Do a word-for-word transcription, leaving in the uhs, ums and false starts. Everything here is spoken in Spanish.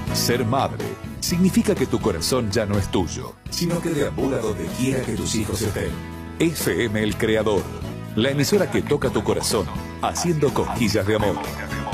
Ser madre significa que tu corazón ya no es tuyo, sino que deambula donde quiera que tus hijos estén. F M El Creador, la emisora que toca tu corazón, haciendo cosquillas de amor.